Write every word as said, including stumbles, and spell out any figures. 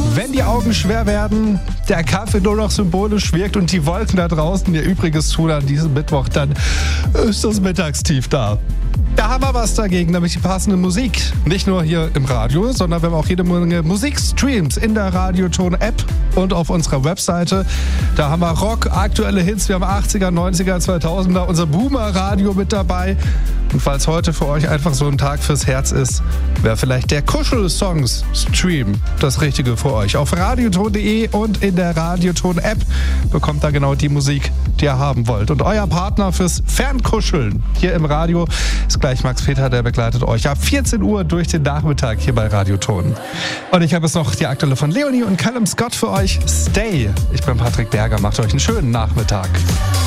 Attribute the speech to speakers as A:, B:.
A: Wenn die Augen schwer werden, der Kaffee nur noch symbolisch wirkt und die Wolken da draußen ihr Übriges tun an diesem Mittwoch, dann ist das Mittagstief da. Da haben wir was dagegen, nämlich die passende Musik. Nicht nur hier im Radio, sondern wir haben auch jede Menge Musikstreams in der Radioton-App und auf unserer Webseite. Da haben wir Rock, aktuelle Hits, wir haben achtziger, neunziger, zweitausender, unser Boomer-Radio mit dabei. Und falls heute für euch einfach so ein Tag fürs Herz ist, wäre vielleicht der Kuschel-Songs-Stream das Richtige für euch. Auf radioton punkt de und in der Radioton-App bekommt ihr genau die Musik, die ihr haben wollt. Und euer Partner fürs Fernkuscheln hier im Radio ist gleich Max Peter, der begleitet euch ab vierzehn Uhr durch den Nachmittag hier bei Radioton. Und ich habe jetzt noch die aktuelle von Leonie und Callum Scott für euch. Stay. Ich bin Patrick Berger, macht euch einen schönen Nachmittag.